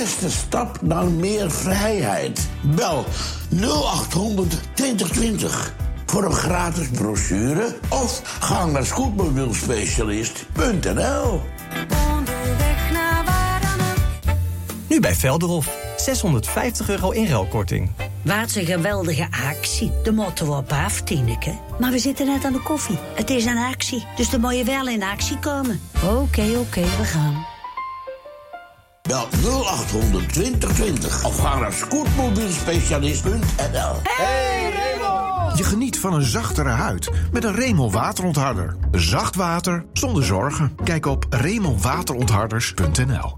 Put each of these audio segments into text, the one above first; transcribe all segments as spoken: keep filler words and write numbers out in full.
eerste stap naar meer vrijheid. Bel nul acht honderd twintig twintig voor een gratis brochure of ga naar scootmobielspecialist punt n l. Onderweg naar waar dan ook. Nu bij Velderhof. zeshonderdvijftig euro inruilkorting. Wat een geweldige actie. De moeten we op af, Tineke. Maar we zitten net aan de koffie. Het is een actie, dus dan moet je wel in actie komen. Oké, okay, oké, okay, we gaan. Bel nul acht honderd twintig twintig of ga naar scootmobielspecialist punt n l. Hey Raymond! Je geniet van een zachtere huid met een Raymond waterontharder. Zacht water zonder zorgen. Kijk op raymond waterontharders punt n l.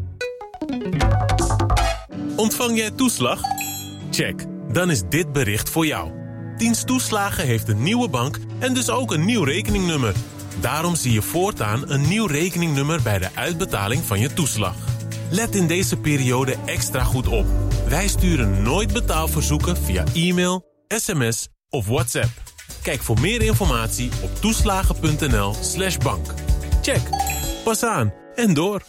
Ontvang jij toeslag? Check, dan is dit bericht voor jou. Dienst Toeslagen heeft een nieuwe bank en dus ook een nieuw rekeningnummer. Daarom zie je voortaan een nieuw rekeningnummer bij de uitbetaling van je toeslag. Let in deze periode extra goed op. Wij sturen nooit betaalverzoeken via e-mail, sms of WhatsApp. Kijk voor meer informatie op toeslagen punt n l slash bank. Check, pas aan en door.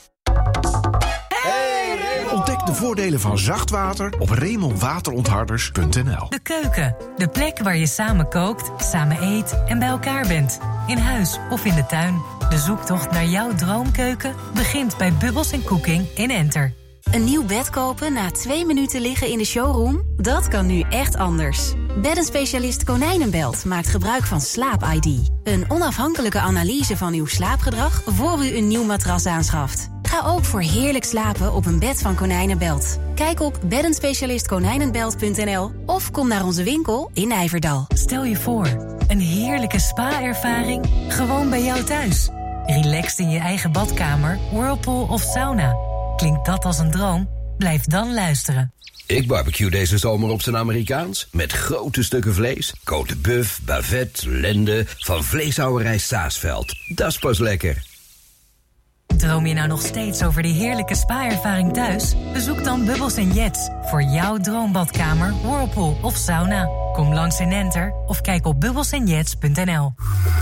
Ontdek de voordelen van zacht water op raymond waterontharders punt n l. De keuken, de plek waar je samen kookt, samen eet en bij elkaar bent. In huis of in de tuin. De zoektocht naar jouw droomkeuken begint bij Bubbles en Cooking in Enter. Een nieuw bed kopen na twee minuten liggen in de showroom? Dat kan nu echt anders. Beddenspecialist Konijnenbelt maakt gebruik van Slaap I D. Een onafhankelijke analyse van uw slaapgedrag voor u een nieuw matras aanschaft. Ga ook voor heerlijk slapen op een bed van Konijnenbelt. Kijk op beddenspecialist konijnenbelt punt n l of kom naar onze winkel in Nijverdal. Stel je voor, een heerlijke spa-ervaring gewoon bij jou thuis. Relaxed in je eigen badkamer, whirlpool of sauna. Klinkt dat als een droom? Blijf dan luisteren. Ik barbecue deze zomer op zijn Amerikaans. Met grote stukken vlees, côte bœuf, bavette, lende, van vleeshouwerij Saasveld. Dat is pas lekker. Droom je nou nog steeds over die heerlijke spa-ervaring thuis? Bezoek dan Bubbles en Jets voor jouw droombadkamer, whirlpool of sauna. Kom langs in Enter of kijk op bubbles en jets punt n l.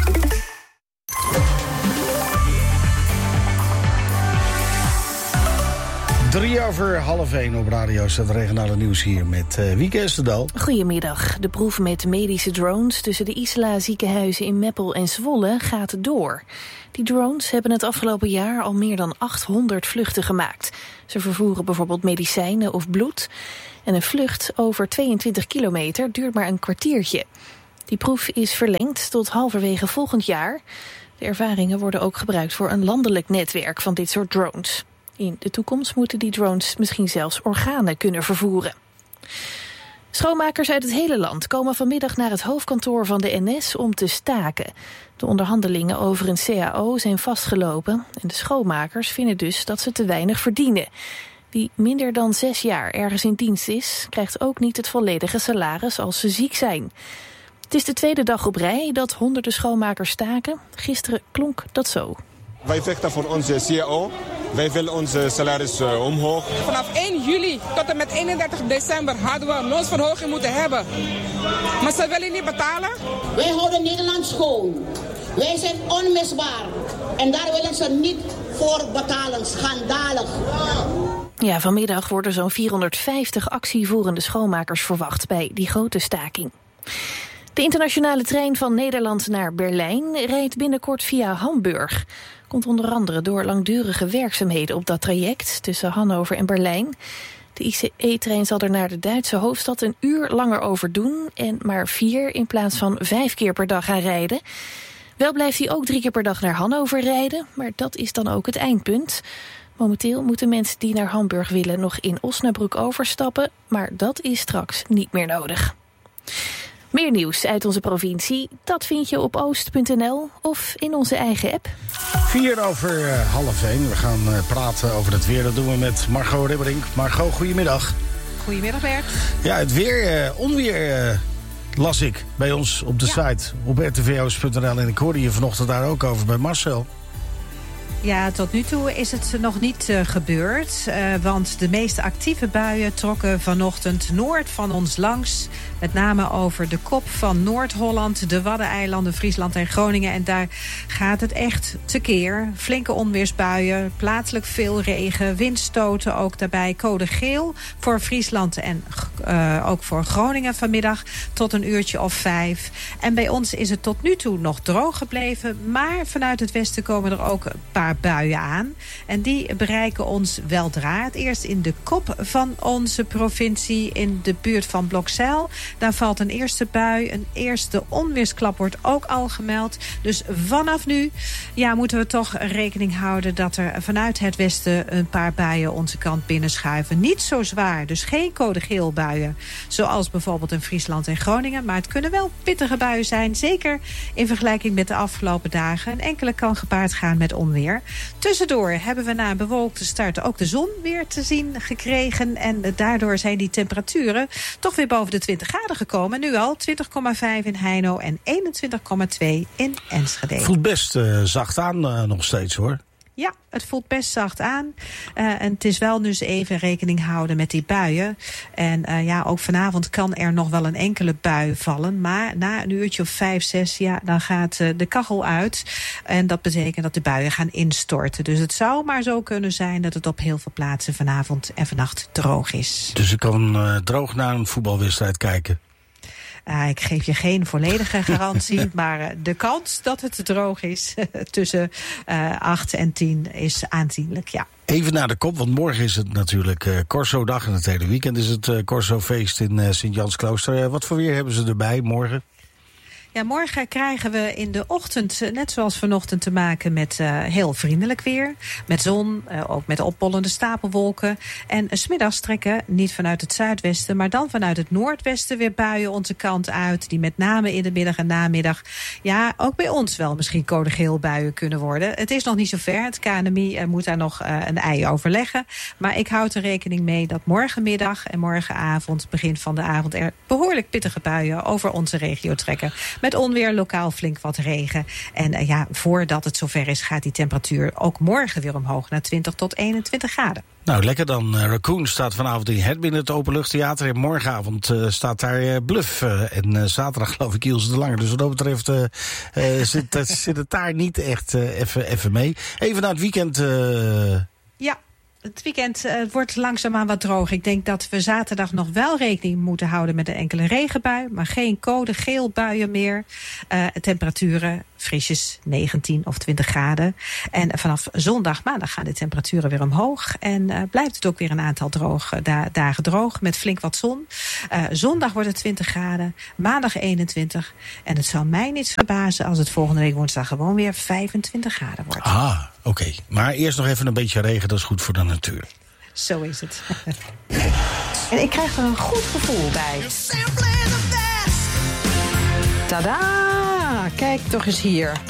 Drie over half één op Radio het regionale nieuws hier met uh, Wieke Esterdal. Goedemiddag. De proef met medische drones tussen de Isla ziekenhuizen in Meppel en Zwolle gaat door. Die drones hebben het afgelopen jaar al meer dan achthonderd vluchten gemaakt. Ze vervoeren bijvoorbeeld medicijnen of bloed. En een vlucht over tweeëntwintig kilometer duurt maar een kwartiertje. Die proef is verlengd tot halverwege volgend jaar. De ervaringen worden ook gebruikt voor een landelijk netwerk van dit soort drones. In de toekomst moeten die drones misschien zelfs organen kunnen vervoeren. Schoonmakers uit het hele land komen vanmiddag naar het hoofdkantoor van de N S om te staken. De onderhandelingen over een C A O zijn vastgelopen en de schoonmakers vinden dus dat ze te weinig verdienen. Wie minder dan zes jaar ergens in dienst is, krijgt ook niet het volledige salaris als ze ziek zijn. Het is de tweede dag op rij dat honderden schoonmakers staken. Gisteren klonk dat zo. Wij vechten voor onze C A O. Wij willen onze salaris uh, omhoog. Vanaf één juli tot en met eenendertig december hadden we een loonsverhoging moeten hebben. Maar ze willen niet betalen. Wij houden Nederland schoon. Wij zijn onmisbaar. En daar willen ze niet voor betalen. Schandalig. Ja, vanmiddag worden zo'n vierhonderdvijftig actievoerende schoonmakers verwacht bij die grote staking. De internationale trein van Nederland naar Berlijn rijdt binnenkort via Hamburg. Komt onder andere door langdurige werkzaamheden op dat traject tussen Hannover en Berlijn. De I C E-trein zal er naar de Duitse hoofdstad een uur langer over doen en maar vier in plaats van vijf keer per dag gaan rijden. Wel blijft hij ook drie keer per dag naar Hannover rijden, maar dat is dan ook het eindpunt. Momenteel moeten mensen die naar Hamburg willen nog in Osnabrück overstappen, maar dat is straks niet meer nodig. Meer nieuws uit onze provincie, dat vind je op oost punt n l of in onze eigen app. Vier over uh, half één. We gaan uh, praten over het weer. Dat doen we met Margot Ribberink. Margot, goedemiddag. Goedemiddag, Bert. Ja, het weer, uh, onweer uh, las ik bij ons op de ja. site op r t v oost punt n l. En ik hoorde je vanochtend daar ook over bij Marcel. Ja, tot nu toe is het nog niet uh, gebeurd. Uh, want de meest actieve buien trokken vanochtend noord van ons langs. Met name over de kop van Noord-Holland, de Waddeneilanden, Friesland en Groningen. En daar gaat het echt tekeer. Flinke onweersbuien, plaatselijk veel regen, windstoten ook daarbij. Code geel voor Friesland en uh, ook voor Groningen vanmiddag tot een uurtje of vijf. En bij ons is het tot nu toe nog droog gebleven. Maar vanuit het westen komen er ook een paar buien aan. En die bereiken ons weldra. Het eerst in de kop van onze provincie, in de buurt van Blokzeil. Daar valt een eerste bui. Een eerste onweersklap wordt ook al gemeld. Dus vanaf nu ja, moeten we toch rekening houden dat er vanuit het westen een paar buien onze kant binnenschuiven. Niet zo zwaar, dus geen code geel buien. Zoals bijvoorbeeld in Friesland en Groningen. Maar het kunnen wel pittige buien zijn. Zeker in vergelijking met de afgelopen dagen. Een enkele kan gepaard gaan met onweer. Tussendoor hebben we na een bewolkte start ook de zon weer te zien gekregen. En daardoor zijn die temperaturen toch weer boven de twintig graden gekomen. Nu al twintig komma vijf in Heino en eenentwintig komma twee in Enschede. Voelt best uh, zacht aan uh, nog steeds hoor. Ja, het voelt best zacht aan. Uh, en het is wel dus even rekening houden met die buien. En uh, ja, ook vanavond kan er nog wel een enkele bui vallen. Maar na een uurtje of vijf, zes, ja, dan gaat uh, de kachel uit. En dat betekent dat de buien gaan instorten. Dus het zou maar zo kunnen zijn dat het op heel veel plaatsen vanavond en vannacht droog is. Dus ik kan uh, droog naar een voetbalwedstrijd kijken? Uh, ik geef je geen volledige garantie, maar uh, de kans dat het droog is tussen uh, acht en tien is aanzienlijk, ja. Even naar de kop, want morgen is het natuurlijk uh, Corso-dag en het hele weekend is het uh, Corso-feest in uh, Sint-Jansklooster. Uh, wat voor weer hebben ze erbij morgen? Ja, morgen krijgen we in de ochtend, net zoals vanochtend, te maken met uh, heel vriendelijk weer. Met zon, uh, ook met opbollende stapelwolken. En uh, 's middags trekken, niet vanuit het zuidwesten, maar dan vanuit het noordwesten weer buien onze kant uit. Die met name in de middag en namiddag, ja, ook bij ons wel misschien code geel buien kunnen worden. Het is nog niet zo ver. Het K N M I uh, moet daar nog uh, een ei over leggen. Maar ik houd er rekening mee dat morgenmiddag en morgenavond, begin van de avond, er behoorlijk pittige buien over onze regio trekken. Met onweer, lokaal flink wat regen. En uh, ja, voordat het zover is, gaat die temperatuur ook morgen weer omhoog naar twintig tot eenentwintig graden. Nou, lekker dan. Uh, Raccoon staat vanavond in het binnen het Openluchttheater. En morgenavond uh, staat daar uh, Bluff. Uh, en uh, zaterdag geloof ik Ilse de Lange. Dus wat dat betreft uh, uh, zit, uh, zit het daar niet echt uh, even mee. Even naar het weekend. Uh... Ja. Het weekend uh, wordt langzaamaan wat droog. Ik denk dat we zaterdag nog wel rekening moeten houden met een enkele regenbui. Maar geen code geel buien meer. Uh, temperaturen frisjes negentien of twintig graden. En vanaf zondag, maandag gaan de temperaturen weer omhoog. En uh, blijft het ook weer een aantal droog, da- dagen droog met flink wat zon. Uh, zondag wordt het twintig graden. Maandag eenentwintig. En het zou mij niet verbazen als het volgende week woensdag gewoon weer vijfentwintig graden wordt. Ah, oké. Okay. Maar eerst nog even een beetje regen. Dat is goed voor de natuur. Zo is het. En ik krijg er een goed gevoel bij. Tadaa! Kijk toch eens hier.